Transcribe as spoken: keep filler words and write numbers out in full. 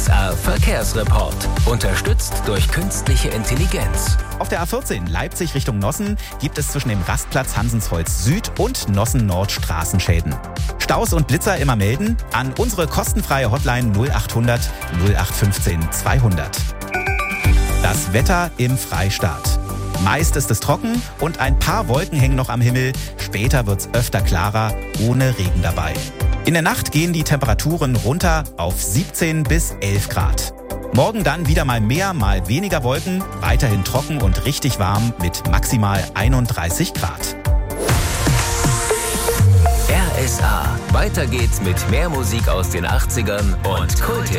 S R Verkehrsreport. Unterstützt durch künstliche Intelligenz. Auf der A vierzehn Leipzig Richtung Nossen gibt es zwischen dem Rastplatz Hansensholz Süd und Nossen Nord Straßenschäden. Staus und Blitzer immer melden an unsere kostenfreie Hotline null achthundert null acht fünfzehn zweihundert. Das Wetter im Freistaat. Meist ist es trocken und ein paar Wolken hängen noch am Himmel. Später wird es öfter klarer, ohne Regen dabei. In der Nacht gehen die Temperaturen runter auf siebzehn bis elf Grad. Morgen dann wieder mal mehr, mal weniger Wolken, weiterhin trocken und richtig warm mit maximal einunddreißig Grad. R S A. Weiter geht's mit mehr Musik aus den achtzigern und Kult.